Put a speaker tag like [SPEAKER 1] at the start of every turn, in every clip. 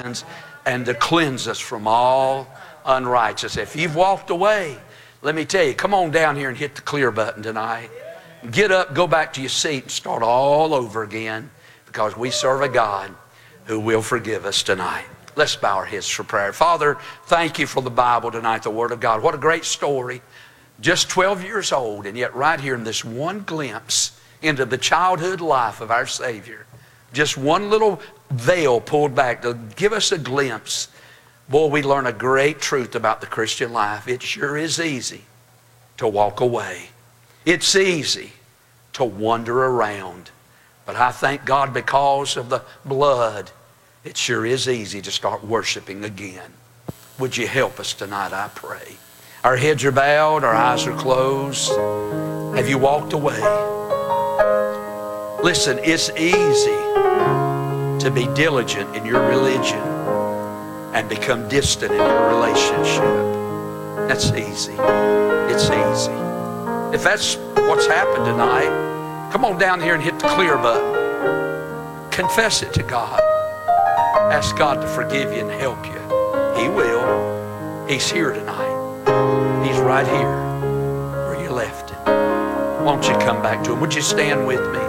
[SPEAKER 1] sins and to cleanse us from all unrighteousness. If you've walked away, let me tell you, come on down here and hit the clear button tonight. Get up, go back to your seat, and start all over again, because we serve a God who will forgive us tonight. Let's bow our heads for prayer. Father, thank you for the Bible tonight, the Word of God. What a great story. Just 12 years old, and yet right here in this one glimpse into the childhood life of our Savior, just one little veil pulled back to give us a glimpse. Boy, we learn a great truth about the Christian life. It sure is easy to walk away. It's easy to wander around. But I thank God, because of the blood, it sure is easy to start worshiping again. Would you help us tonight, I pray? Our heads are bowed, our eyes are closed. Have you walked away? Listen, it's easy to be diligent in your religion and become distant in your relationship. That's easy. It's easy. If that's what's happened tonight, come on down here and hit the clear button. Confess it to God. Ask God to forgive you and help you. He will. He's here tonight. He's right here where you left him. Won't you come back to him? Would you stand with me?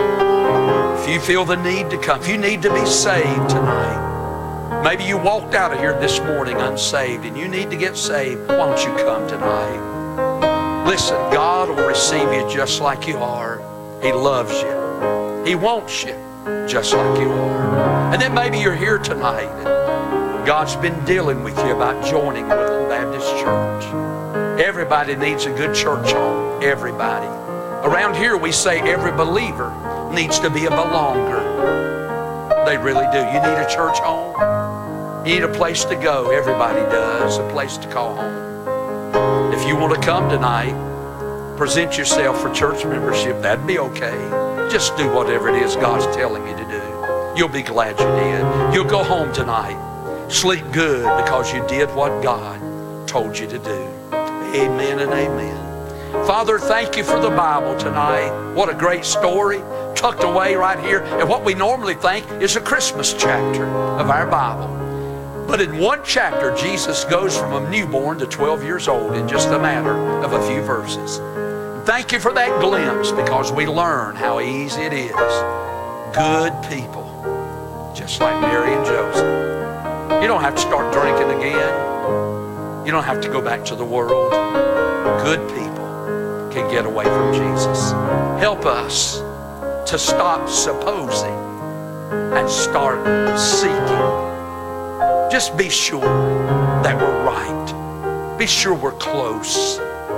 [SPEAKER 1] If you feel the need to come, if you need to be saved tonight, maybe you walked out of here this morning unsaved and you need to get saved, won't you come tonight? Listen, God will receive you just like you are. He loves you. He wants you just like you are. And then maybe you're here tonight and God's been dealing with you about joining Woodland Baptist Church. Everybody needs a good church home. Everybody. Around here we say every believer needs to be a belonger. They really do. You need a church home. You need a place to go. Everybody does. A place to call home. If you want to come tonight, present yourself for church membership, that'd be okay. Just do whatever it is God's telling you to do. You'll be glad you did. You'll go home tonight. Sleep good because you did what God told you to do. Amen and amen. Father, thank you for the Bible tonight. What a great story, tucked away right here in what we normally think is a Christmas chapter of our Bible. But in one chapter, Jesus goes from a newborn to 12 years old in just a matter of a few verses. Thank you for that glimpse, because we learn how easy it is. Good people, just like Mary and Joseph. You don't have to start drinking again. You don't have to go back to the world. Good people can get away from Jesus. Help us to stop supposing and start seeking. Just be sure that we're right. Be sure we're close.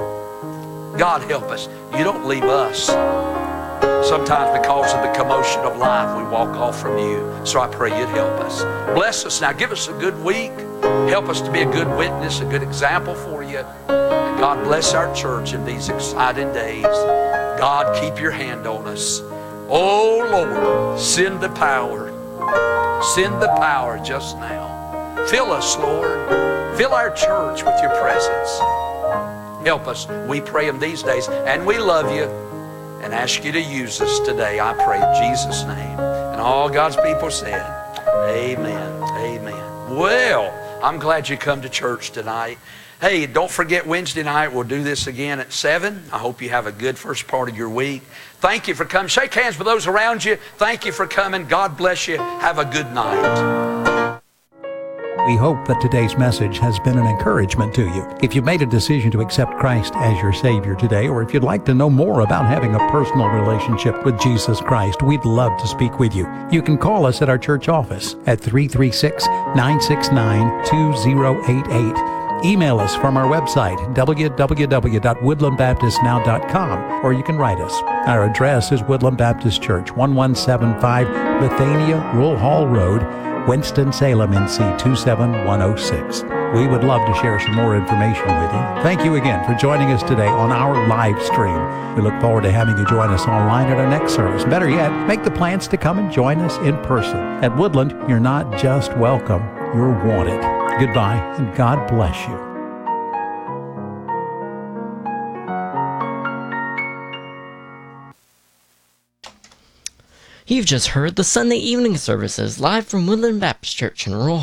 [SPEAKER 1] God help us. You don't leave us. Sometimes because of the commotion of life, we walk off from you. So I pray you'd help us. Bless us now. Give us a good week. Help us to be a good witness, a good example for you. And God bless our church in these exciting days. God, keep your hand on us. Oh, Lord, send the power. Send the power just now. Fill us, Lord. Fill our church with your presence. Help us, we pray in these days. And we love you and ask you to use us today, I pray in Jesus' name. And all God's people said, amen, amen. Well, I'm glad you come to church tonight. Hey, don't forget Wednesday night, we'll do this again at 7. I hope you have a good first part of your week. Thank you for coming. Shake hands with those around you. Thank you for coming. God bless you. Have a good night.
[SPEAKER 2] We hope that today's message has been an encouragement to you. If you've made a decision to accept Christ as your Savior today, or if you'd like to know more about having a personal relationship with Jesus Christ, we'd love to speak with you. You can call us at our church office at 336-969-2088. Email us from our website, www.woodlandbaptistnow.com, or you can write us. Our address is Woodland Baptist Church, 1175 Bethania Rural Hall Road, Winston-Salem, NC 27106. We would love to share some more information with you. Thank you again for joining us today on our live stream. We look forward to having you join us online at our next service. Better yet, make the plans to come and join us in person. At Woodland, you're not just welcome, you're wanted. Goodbye, and God bless you.
[SPEAKER 3] You've just heard the Sunday evening services live from Woodland Baptist Church in rural